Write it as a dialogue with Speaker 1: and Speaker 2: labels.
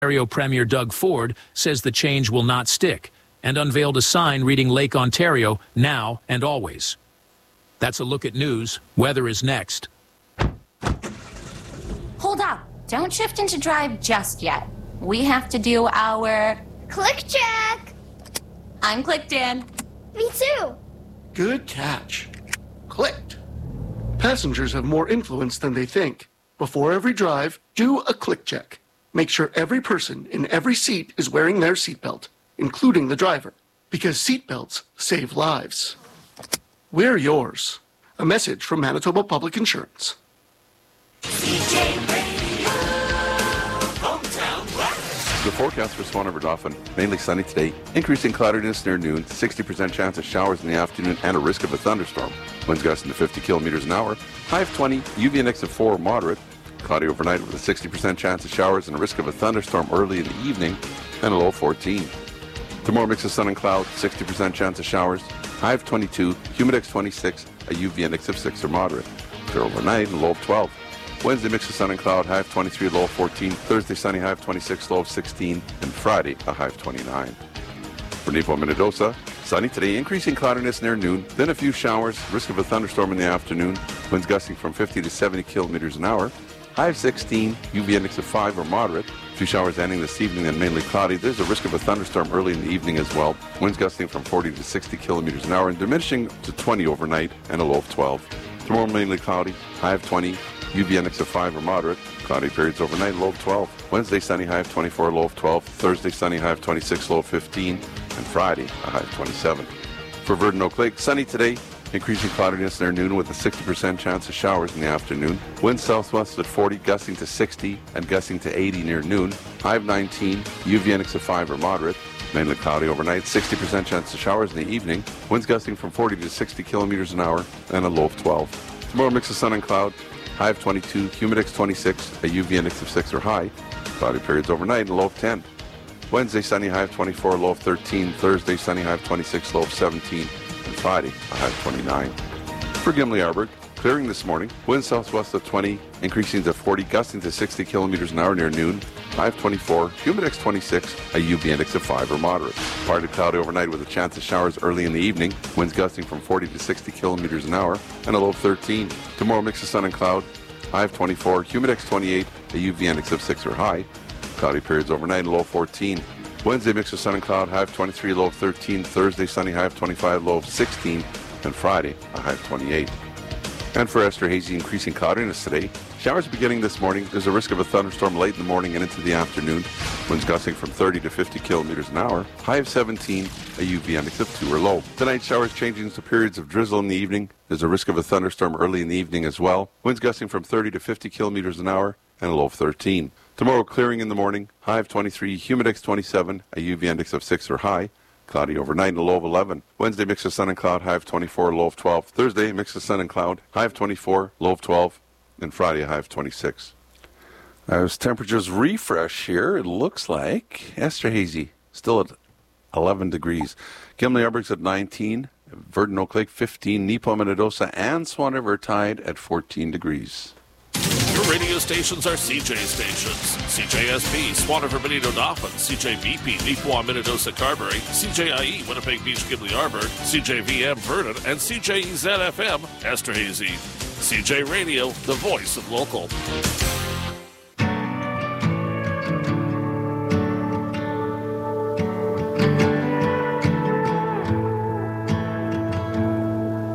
Speaker 1: Ontario Premier Doug Ford says the change will not stick and unveiled a sign reading Lake Ontario now and always. That's a look at news. Weather is next.
Speaker 2: Hold up. Don't shift into drive just yet. We have to do our
Speaker 3: click check.
Speaker 2: I'm clicked in.
Speaker 3: Me too.
Speaker 4: Good catch. Clicked. Passengers have more influence than they think. Before every drive, do a click check. Make sure every person in every seat is wearing their seatbelt, including the driver, because seatbelts save lives. Wear yours. A message from Manitoba Public Insurance.
Speaker 5: The forecast for Swan River Dauphin, mainly sunny today, increasing cloudiness near noon, 60% chance of showers in the afternoon and a risk of a thunderstorm. Winds gusting to 50 kilometers an hour, high of 20, UV index of 4, moderate. Cloudy overnight with a 60% chance of showers and a risk of a thunderstorm early in the evening and a low of 14. Tomorrow mix of sun and cloud, 60% chance of showers, high of 22, humidex 26, a UV index of 6 or moderate. Clear overnight and low of 12. Wednesday mix of sun and cloud, high of 23, low of 14. Thursday sunny, high of 26, low of 16. And Friday, a high of 29. For Nepo Minnedosa, sunny today, increasing cloudiness near noon, then a few showers, risk of a thunderstorm in the afternoon. Winds gusting from 50 to 70 kilometers an hour. High of 16, UV index of 5 or moderate. A few showers ending this evening and mainly cloudy. There's a risk of a thunderstorm early in the evening as well. Winds gusting from 40 to 60 kilometers an hour and diminishing to 20 overnight and a low of 12. Tomorrow mainly cloudy, high of 20, UV index of 5 or moderate. Cloudy periods overnight, low of 12. Wednesday sunny, high of 24, low of 12. Thursday sunny, high of 26, low of 15. And Friday, a high of 27. For Verdun Oak Lake, sunny today. Increasing cloudiness near noon with a 60% chance of showers in the afternoon. Winds southwest at 40, gusting to 60 and gusting to 80 near noon. High of 19, UV index of 5 or moderate. Mainly cloudy overnight, 60% chance of showers in the evening. Winds gusting from 40 to 60 kilometers an hour and a low of 12. Tomorrow mix of sun and cloud. High of 22, humidex 26, a UV index of 6 or high. Cloudy periods overnight and a low of 10. Wednesday sunny, high of 24, low of 13. Thursday sunny, high of 26, low of 17. And Friday, a high of 29. For Gimli-Arburg, clearing this morning. Winds southwest of 20, increasing to 40, gusting to 60 kilometers an hour near noon. High of 24, humidex 26, a UV index of 5 or moderate. Partly cloudy overnight with a chance of showers early in the evening. Winds gusting from 40 to 60 kilometers an hour and a low of 13. Tomorrow mix of sun and cloud. High of 24, humidex 28, a UV index of 6 or high. Cloudy periods overnight and low of 14. Wednesday mix of sun and cloud, high of 23, low of 13. Thursday sunny, high of 25, low of 16. And Friday, a high of 28. And for Esterhazy, increasing cloudiness today. Showers beginning this morning. There's a risk of a thunderstorm late in the morning and into the afternoon. Winds gusting from 30 to 50 kilometers an hour. High of 17, a UV index of 2 or low. Tonight, showers changing to periods of drizzle in the evening. There's a risk of a thunderstorm early in the evening as well. Winds gusting from 30 to 50 kilometers an hour and a low of 13. Tomorrow, clearing in the morning. High of 23, humidex 27, a UV index of 6 or high. Cloudy overnight and a low of 11. Wednesday, mix of sun and cloud, high of 24, low of 12. Thursday, mix of sun and cloud, high of 24, low of 12. And Friday, a high of 26. As temperatures refresh here, it looks like Esterhazy still at 11 degrees. Gimli-Arburg's at 19. Verdun Oak Lake, 15. Nepo Minnedosa and Swan River tied at 14 degrees.
Speaker 6: Your radio stations are CJ stations. CJSP, Swan River Benito Dauphin, CJVP, Neepawa Minnedosa Carberry, CJIE, Winnipeg Beach Gimli-Arburg, CJVM Verdun, and CJEZ-FM Esterhazy. CJ Radio, the voice of local.